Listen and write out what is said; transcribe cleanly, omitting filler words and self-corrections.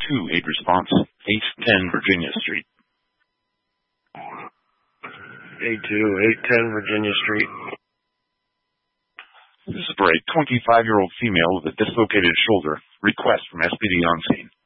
828 response, 810 Virginia Street. 810 Virginia Street. This is for a 25-year-old female with a dislocated shoulder. Request from SPD on scene.